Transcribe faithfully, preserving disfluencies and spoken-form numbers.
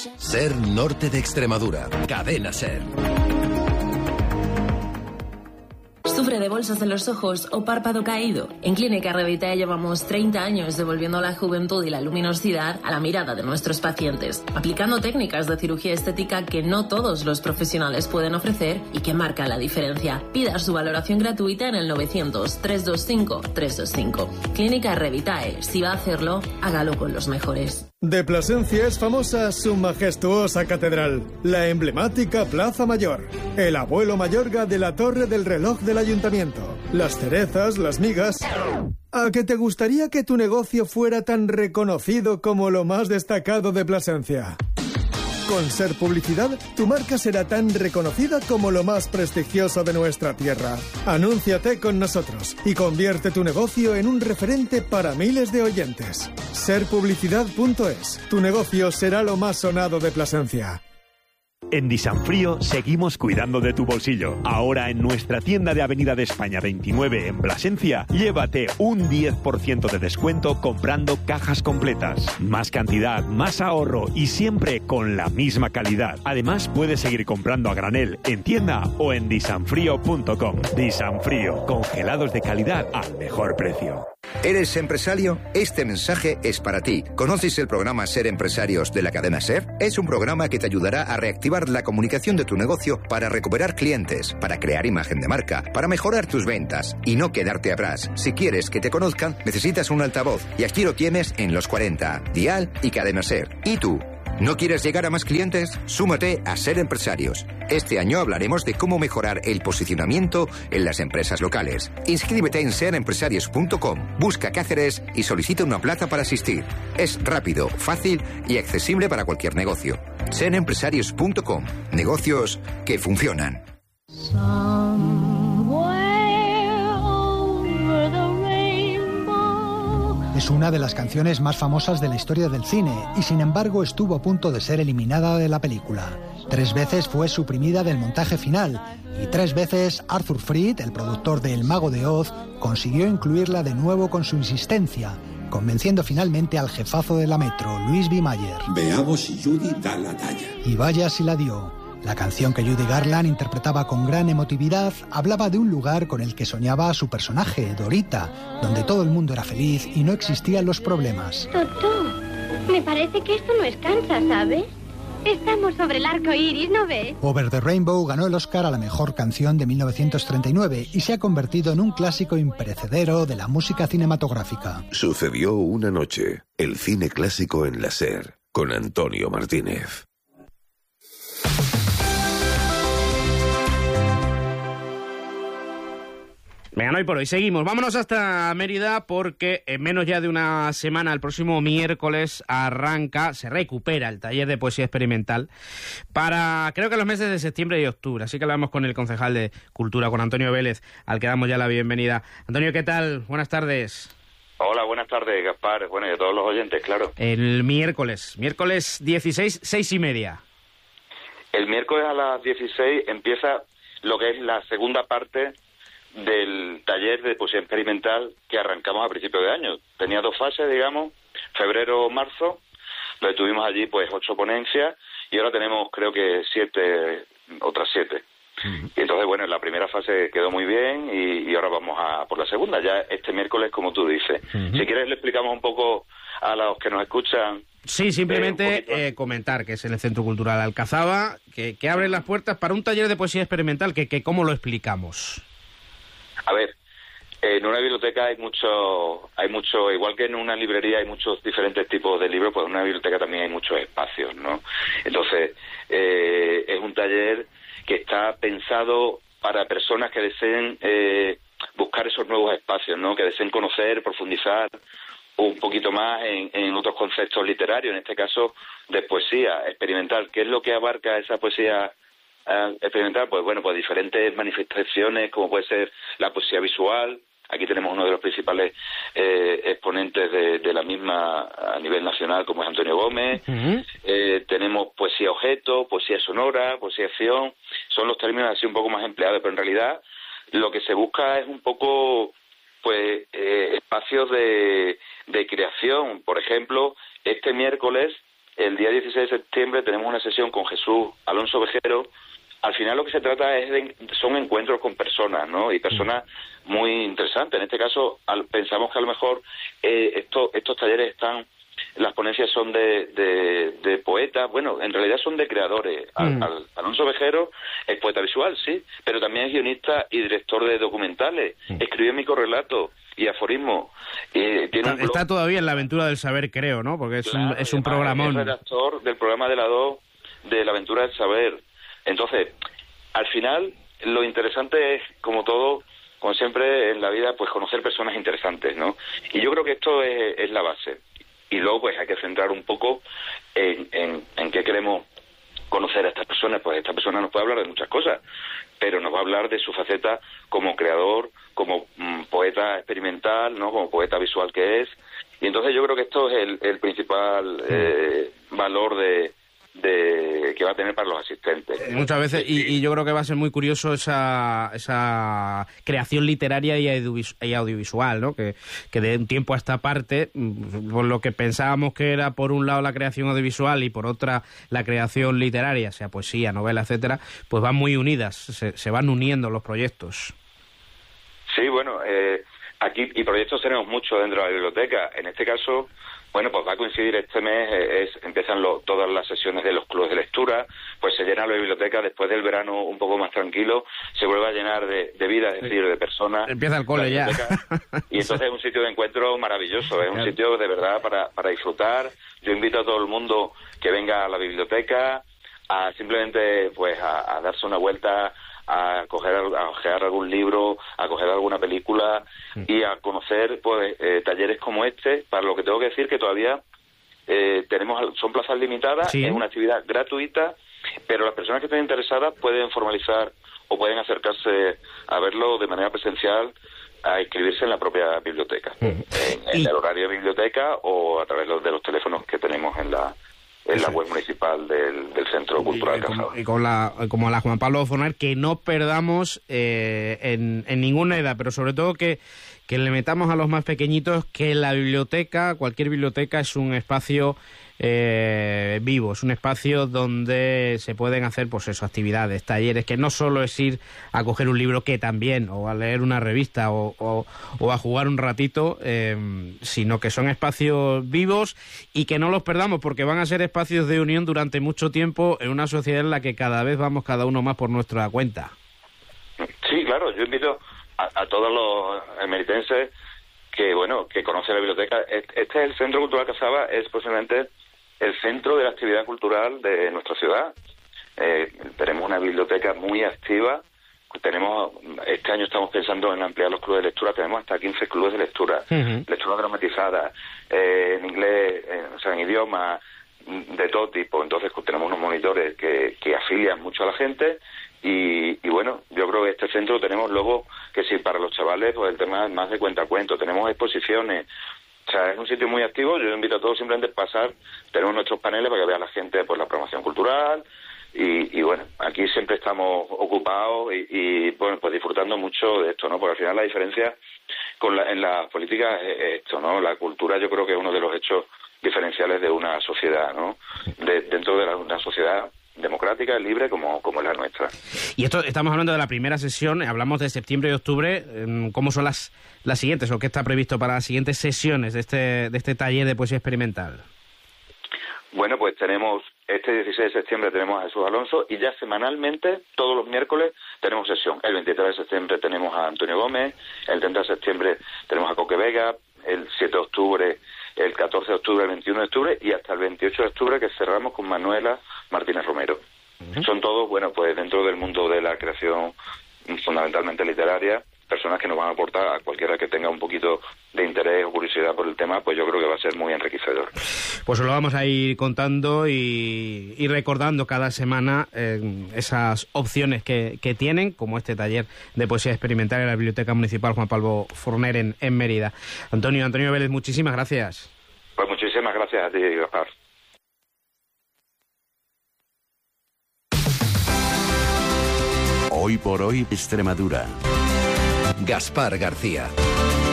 SER Norte de Extremadura. Cadena SER. ¿Sufre de bolsas en los ojos o párpado caído? En Clínica Revitae llevamos treinta años devolviendo la juventud y la luminosidad a la mirada de nuestros pacientes, aplicando técnicas de cirugía estética que no todos los profesionales pueden ofrecer y que marcan la diferencia. Pida su valoración gratuita en el novecientos, trescientos veinticinco, trescientos veinticinco. Clínica Revitae. Si va a hacerlo, hágalo con los mejores. De Plasencia es famosa su majestuosa catedral, la emblemática Plaza Mayor, el abuelo Mayorga de la Torre del Reloj del Ayuntamiento, las cerezas, las migas. ¿A que te gustaría que tu negocio fuera tan reconocido como lo más destacado de Plasencia? Con SER Publicidad, tu marca será tan reconocida como lo más prestigioso de nuestra tierra. Anúnciate con nosotros y convierte tu negocio en un referente para miles de oyentes. ser publicidad punto es. Tu negocio será lo más sonado de Plasencia. En Disanfrío seguimos cuidando de tu bolsillo. Ahora en nuestra tienda de Avenida de España veintinueve en Plasencia, llévate un diez por ciento de descuento comprando cajas completas. Más cantidad, más ahorro y siempre con la misma calidad. Además, puedes seguir comprando a granel en tienda o en disanfrío punto com. Disanfrío, congelados de calidad al mejor precio. ¿Eres empresario? Este mensaje es para ti. ¿Conoces el programa Ser Empresarios de la cadena SER? Es un programa que te ayudará a reactivar la comunicación de tu negocio para recuperar clientes, para crear imagen de marca, para mejorar tus ventas y no quedarte atrás. Si quieres que te conozcan, necesitas un altavoz y aquí lo tienes en Los cuarenta, Dial y Cadena SER. ¿Y tú? ¿No quieres llegar a más clientes? Súmate a Ser Empresarios. Este año hablaremos de cómo mejorar el posicionamiento en las empresas locales. Inscríbete en ser empresarios punto com, busca Cáceres y solicita una plaza para asistir. Es rápido, fácil y accesible para cualquier negocio. ser empresarios punto com. Negocios que funcionan. Es una de las canciones más famosas de la historia del cine y sin embargo estuvo a punto de ser eliminada de la película. Tres veces fue suprimida del montaje final y tres veces Arthur Freed, el productor de El Mago de Oz, consiguió incluirla de nuevo con su insistencia, convenciendo finalmente al jefazo de la Metro, Louis B. Mayer. Veamos si Judy da la talla. Y vaya si la dio. La canción que Judy Garland interpretaba con gran emotividad hablaba de un lugar con el que soñaba su personaje, Dorita, donde todo el mundo era feliz y no existían los problemas. Totó, me parece que esto no es Kansas, ¿sabes? Estamos sobre el arco iris, ¿no ves? Over the Rainbow ganó el Oscar a la mejor canción de mil novecientos treinta y nueve y se ha convertido en un clásico imperecedero de la música cinematográfica. Sucedió una noche, el cine clásico en la SER, con Antonio Martínez. Venga, no hay por hoy, seguimos. Vámonos hasta Mérida porque en menos ya de una semana, el próximo miércoles, arranca, se recupera el taller de poesía experimental para, creo que los meses de septiembre y octubre. Así que hablamos con el concejal de Cultura, con Antonio Vélez, al que damos ya la bienvenida. Antonio, ¿qué tal? Buenas tardes. Hola, buenas tardes, Gaspar. Bueno, y a todos los oyentes, claro. El miércoles, miércoles dieciséis, seis y media. El miércoles a las dieciséis empieza lo que es la segunda parte del taller de poesía experimental que arrancamos a principios de año. Tenía dos fases, digamos, febrero-marzo, donde tuvimos allí pues ocho ponencias y ahora tenemos creo que siete, otras siete. Uh-huh. Y entonces, bueno, la primera fase quedó muy bien y, y ahora vamos a por la segunda, ya este miércoles, como tú dices. Uh-huh. Si quieres le explicamos un poco a los que nos escuchan. Sí, simplemente eh, comentar que es el Centro Cultural Alcazaba, que, que abre las puertas para un taller de poesía experimental, que, que ¿cómo lo explicamos? A ver, en una biblioteca hay mucho, hay mucho, igual que en una librería hay muchos diferentes tipos de libros, pues en una biblioteca también hay muchos espacios, ¿no? Entonces, eh, es un taller que está pensado para personas que deseen eh, buscar esos nuevos espacios, ¿no? Que deseen conocer, profundizar un poquito más en, en otros conceptos literarios, en este caso de poesía experimental. ¿Qué es lo que abarca esa poesía Uh, experimental? Pues bueno, pues diferentes manifestaciones, como puede ser la poesía visual. Aquí tenemos uno de los principales eh, exponentes de, de la misma a nivel nacional, como es Antonio Gómez. Uh-huh. Eh, tenemos poesía objeto, poesía sonora, poesía acción. Son los términos así un poco más empleados, pero en realidad lo que se busca es un poco, pues, eh, espacios de, de creación. Por ejemplo, este miércoles el día dieciséis de septiembre tenemos una sesión con Jesús Alonso Vejero. Al final lo que se trata es de, son encuentros con personas, ¿no? Y personas muy interesantes. En este caso, al, pensamos que a lo mejor eh, esto, estos talleres están, las ponencias son de, de, de poetas, bueno, en realidad son de creadores. Al, mm. al, Alonso Vejero es poeta visual, sí, pero también es guionista y director de documentales. Mm. Escribió microrelatos y aforismo. Eh, tiene está, está todavía en la aventura del saber, creo, ¿no? Porque es claro, un, es un programón. Es redactor del programa de la dos de la aventura del saber. Entonces, al final, lo interesante es, como todo, como siempre en la vida, pues conocer personas interesantes, ¿no? Y yo creo que esto es, es la base. Y luego, pues hay que centrar un poco en, en, en qué queremos conocer a estas personas. Pues esta persona nos puede hablar de muchas cosas, pero nos va a hablar de su faceta como creador, como mm, poeta experimental, ¿no? Como poeta visual que es. Y entonces yo creo que esto es el, el principal eh, valor de... de que va a tener para los asistentes. Muchas veces, y, y yo creo que va a ser muy curioso esa esa creación literaria y, audiovisual, y audiovisual, ¿no? Que, que de un tiempo a esta parte, por lo que pensábamos que era por un lado la creación audiovisual y por otra la creación literaria, sea poesía, novela, etcétera, pues van muy unidas, se, se van uniendo los proyectos. Sí, bueno, eh, aquí, y proyectos tenemos muchos dentro de la biblioteca. En este caso, bueno, pues va a coincidir este mes, es, empiezan lo, todas las sesiones de los clubes de lectura, pues se llena la biblioteca después del verano un poco más tranquilo, se vuelve a llenar de, de vida, es decir, de personas. Empieza el cole ya. Y entonces es un sitio de encuentro maravilloso, es un claro. sitio de verdad para, para disfrutar. Yo invito a todo el mundo que venga a la biblioteca, a simplemente pues a, a darse una vuelta, a coger, a ojear algún libro, a coger alguna película y a conocer pues eh, talleres como este, para lo que tengo que decir que todavía eh, tenemos son plazas limitadas, sí. Es una actividad gratuita, pero las personas que estén interesadas pueden formalizar o pueden acercarse a verlo de manera presencial, a inscribirse en la propia biblioteca, uh-huh. en, en y... el horario de biblioteca o a través de los teléfonos que tenemos en la en la web municipal del, del Centro Cultural Cazador. Y con la, como la Juan Pablo Forner, que no perdamos eh, en, en ninguna edad, pero sobre todo que, que le metamos a los más pequeñitos que la biblioteca, cualquier biblioteca, es un espacio eh, vivo, es un espacio donde se pueden hacer pues eso, actividades, talleres, que no solo es ir a coger un libro, que también, o a leer una revista o, o, o a jugar un ratito, eh, sino que son espacios vivos y que no los perdamos, porque van a ser espacios de unión durante mucho tiempo en una sociedad en la que cada vez vamos cada uno más por nuestra cuenta. Sí, claro, yo invito a, a todos los emeritenses que, bueno, que conocen la biblioteca. Este es el Centro Cultural Cazaba, es posiblemente el centro de la actividad cultural de nuestra ciudad. Eh, tenemos una biblioteca muy activa. Tenemos, este año estamos pensando en ampliar los clubes de lectura. Tenemos hasta quince clubes de lectura, uh-huh. lectura dramatizada, eh, en inglés, eh, o sea, en idioma, de todo tipo. Entonces tenemos unos monitores que, que afilian mucho a la gente. Y, y bueno, yo creo que este centro tenemos luego que sí, para los chavales, pues el tema es más de cuentacuentos. Tenemos exposiciones. O sea, es un sitio muy activo. Yo invito a todos simplemente a pasar. Tenemos nuestros paneles para que vea la gente pues la promoción cultural. Y, y bueno, aquí siempre estamos ocupados y, y bueno, pues disfrutando mucho de esto, ¿no? Porque al final la diferencia con la, en las políticas es esto, ¿no? La cultura yo creo que es uno de los hechos diferenciales de una sociedad, ¿no? De, dentro de la, una sociedad democrática, libre, como, como es la nuestra. Y esto, estamos hablando de la primera sesión, hablamos de septiembre y octubre. ¿Cómo son las, las siguientes o qué está previsto para las siguientes sesiones de este, de este taller de poesía experimental? Bueno, pues tenemos, este dieciséis de septiembre tenemos a Jesús Alonso y ya semanalmente, todos los miércoles, tenemos sesión. El veintitrés de septiembre tenemos a Antonio Gómez, el treinta de septiembre tenemos a Coque Vega, el siete de octubre, el catorce de octubre, el veintiuno de octubre y hasta el veintiocho de octubre que cerramos con Manuela Martínez Romero. Uh-huh. Son todos, bueno, pues dentro del mundo de la creación fundamentalmente literaria, personas que nos van a aportar a cualquiera que tenga un poquito de interés o curiosidad por el tema, pues yo creo que va a ser muy enriquecedor. Pues lo vamos a ir contando y, y recordando cada semana eh, esas opciones que, que tienen, como este taller de poesía experimental en la Biblioteca Municipal Juan Pablo Forner en, en Mérida. Antonio, Antonio Vélez, muchísimas gracias. Pues muchísimas gracias a ti, Gaspar. Hoy por hoy, Extremadura. Gaspar García.